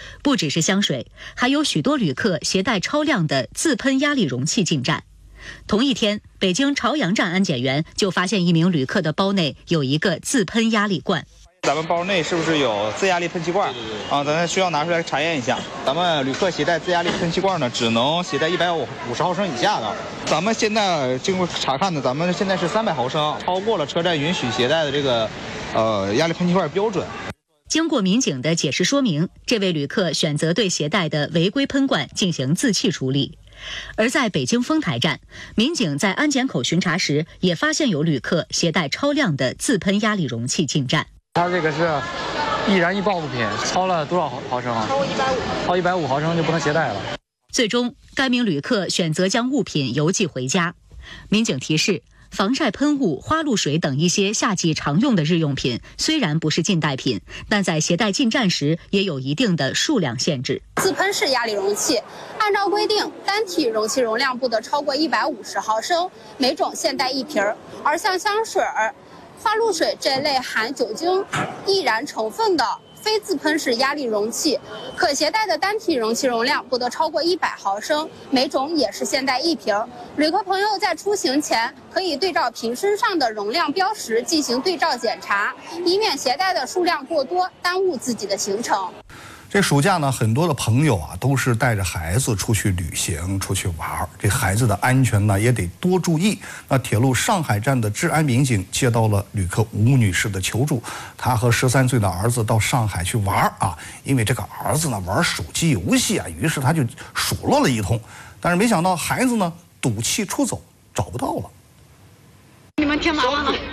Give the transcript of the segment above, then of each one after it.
不只是香水，还有许多旅客携带超量的自喷压力容器进站。同一天，北京朝阳站安检员就发现一名旅客的包内有一个自喷压力罐。 咱们包内是不是有自压力喷气罐？啊，咱需要拿出来查验一下。咱们旅客携带自压力喷气罐呢，只能携带150毫升以下的。咱们现在经过查看呢，咱们现在是300毫升，超过了车站允许携带的这个压力喷气罐标准。 经过民警的解释说明，这位旅客选择对携带的违规喷罐进行自弃处理。而在北京丰台站，民警在安检口巡查时，也发现有旅客携带超量的自喷压力容器进站。 它这个是易燃易爆物品，超了多少毫升啊？超150毫升就不能携带了。 最终，该名旅客选择将物品邮寄回家。民警提示，防晒喷雾、花露水等一些夏季常用的日用品，虽然不是禁带品，但在携带进站时也有一定的数量限制。 自喷式压力容器，按照规定，单体容器容量不得超过150毫升，每种限带1瓶。而像香水、花露水这类含酒精、易燃成分的非自喷式压力容器，可携带的单体容器容量不得超过100毫升，每种也是限带1瓶。旅客朋友在出行前可以对照瓶身上的容量标识进行对照检查，以免携带的数量过多，耽误自己的行程。 这暑假呢，很多的朋友啊都是带着孩子出去旅行、出去玩，这孩子的安全呢也得多注意。那铁路上海站的治安民警接到了旅客吴女士的求助，她和13岁的儿子到上海去玩啊，因为这个儿子呢玩手机游戏啊，于是他就数落了一通，但是没想到孩子呢赌气出走，找不到了。 你们听完了？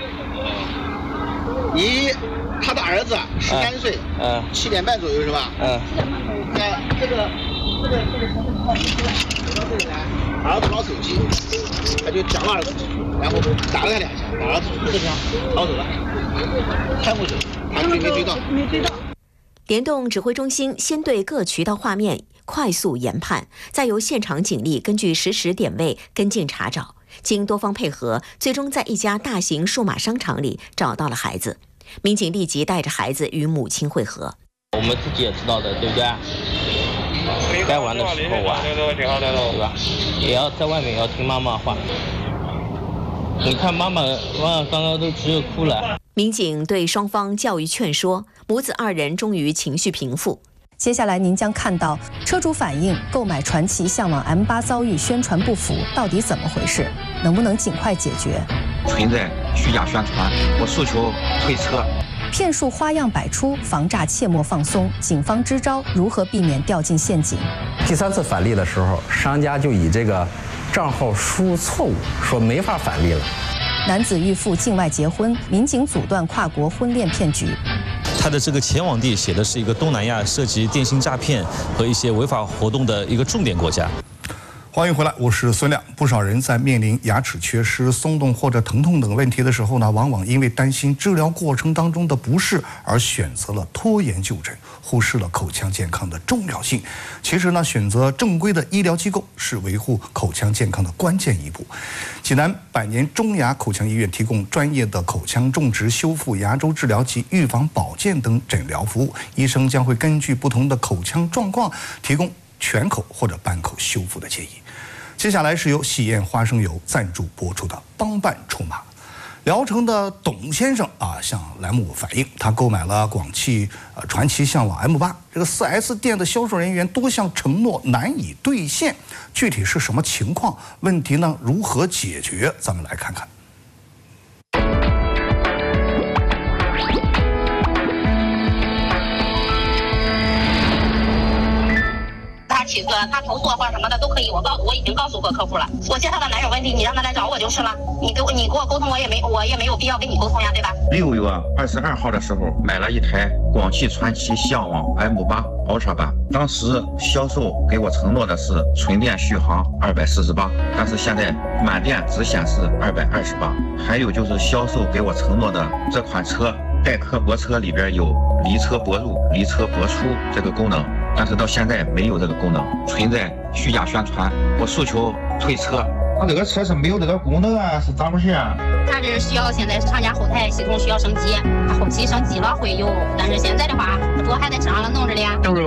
他的儿子13岁，7点半左右是吧？在这个城市跑到这里来，儿子捞手机，他就抢了儿子，然后打了他2下，把儿子扶着枪逃走了，开过去，他就没追到。 联动指挥中心先对各渠道画面快速研判，再由现场警力根据实时点位跟进查找，经多方配合，最终在一家大型数码商场里找到了孩子。民警立即带着孩子与母亲会合。 我们自己也知道的，对不对？该玩的时候玩，对吧？也要在外面要听妈妈话。你看妈妈刚刚都直接哭了。 民警对双方教育劝说，母子2人终于情绪平复。 接下来您将看到车主反映购买传祺向往 M8遭遇宣传不符，到底怎么回事？能不能尽快解决？ 存在虚假宣传，我诉求退车。 骗术花样百出，防诈切莫放松。警方支招，如何避免掉进陷阱？ 第3次返利的时候，商家就以这个账号输入错误，说没法返利了。 男子欲赴境外结婚，民警阻断跨国婚恋骗局。 他的这个前往地写的是一个东南亚涉及电信诈骗和一些违法活动的一个重点国家。 欢迎回来，我是孙亮。不少人在面临牙齿缺失、松动或者疼痛等问题的时候呢，往往因为担心治疗过程当中的不适而选择了拖延就诊，忽视了口腔健康的重要性。其实呢，选择正规的医疗机构是维护口腔健康的关键一步。济南百年中牙口腔医院提供专业的口腔种植、修复、牙周治疗及预防保健等诊疗服务，医生将会根据不同的口腔状况提供全口或者半口修复的建议。接下来是由喜宴花生油赞助播出的《帮办出马》。聊城的董先生向栏目反映，他购买了广汽传祺向往 M8，这个4S 店的销售人员多项承诺难以兑现，具体是什么情况？问题呢如何解决？咱们来看看。 起诉他投诉或者什么的都可以，我已经告诉过客户了。我接他的男友问题，你让他来找我就是了。你给我沟通，我也没有必要跟你沟通呀，对吧 ？6月22号的时候买了一台广汽传祺向往 M8 Ultra 版，当时销售给我承诺的是纯电续航248，但是现在满电只显示228。还有就是销售给我承诺的这款车代客泊车里边有离车泊入、离车泊出这个功能。但是到现在没有这个功能，存在虚假宣传，我诉求退车。 他这个车是没有这个功能啊，是咋回事啊？ 他这需要现在厂家后台系统需要升级，他后期升级了会有，但是现在的话，不还在车上弄着的呀。